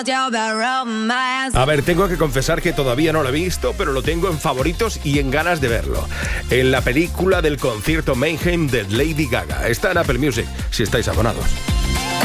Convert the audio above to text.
A ver, tengo que confesar que todavía no lo he visto, pero lo tengo en favoritos y en ganas de verlo. En la película del concierto Mayhem de Lady Gaga. Está en Apple Music, si estáis abonados.